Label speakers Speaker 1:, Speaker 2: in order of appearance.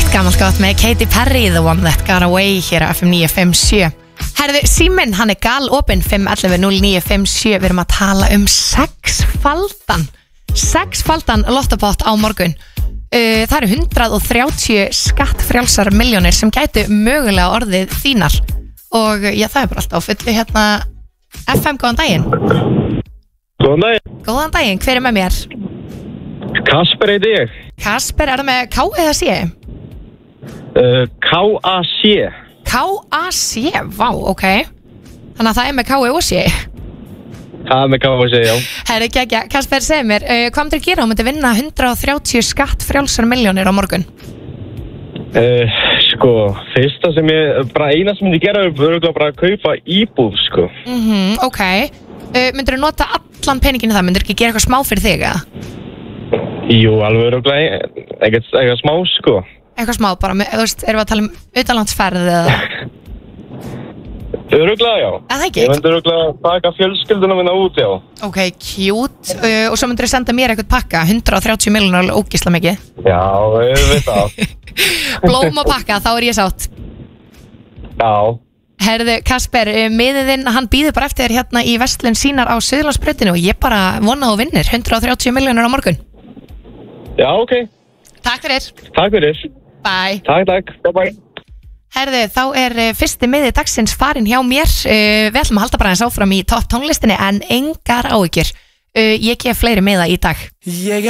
Speaker 1: Gammalt gott með Katy Perry, The One That Got Away hér á FM 957. Herðu, síminn, hann er galopinn 511-0957. Við erum að tala um sexfaldan lottapott á morgun. Það eru 130 skattfrjálsar milljónir sem gætu mögulega orðið þínar. Og já, það er bara alltaf á fullu hérna. FM, góðan daginn.
Speaker 2: Góðan daginn.
Speaker 1: Góðan daginn, hver er með mér?
Speaker 2: Kasper heiti ég.
Speaker 1: Kasper, er það með K eða C?
Speaker 2: K-A-C.
Speaker 1: K-A-C, vá, ok. Þannig að það er með K og C.
Speaker 2: Það er með K-A-C, já.
Speaker 1: Herri, geggja, Kasper, segð mér, hvað myndir gera á myndi vinna 130 skattfrjálsar milljónir á morgun?
Speaker 2: Sko, fyrsta sem bara eina sem myndi gera er bara að kaupa íbúð, sko.
Speaker 1: Ok. Myndir þú nota allan peninginu það? Myndir ekki gera eitthvað smá fyrir þig, eða?
Speaker 2: Jú, alveg eitthvað smá, sko.
Speaker 1: Eitthvað smá, bara, þú veist, erum við að tala um utanlandsferð eða?
Speaker 2: Örugglega, já.
Speaker 1: Það ekki?
Speaker 2: Ég myndi örugglega taka fjölskylduna minna út, já.
Speaker 1: Ok, cute. Og svo myndir þú senda mér eitthvað pakka, 130 milljónir, alveg ógeðslega mikið.
Speaker 2: Já, við veit það.
Speaker 1: Blómapakka, þá er ég sátt.
Speaker 2: Já.
Speaker 1: Herðu, Kasper, miðiðinn, hann býður bara eftir þér hérna í verslun sínar á Suðurlandsbrautinni og ég bara vona þú vinnir 130 milljónir á morgun.
Speaker 2: Já, ok.
Speaker 1: Takk fyrir.
Speaker 2: Takk fyrir.
Speaker 1: Bye.
Speaker 2: Takk. Bye.
Speaker 1: Herðu, þá er fyrsti miði dagsins farin hjá mér. Við ætlum að halda bara eins áfram í topp tónlistinni en engar áhyggjur. Ég gef fleiri miða í dag.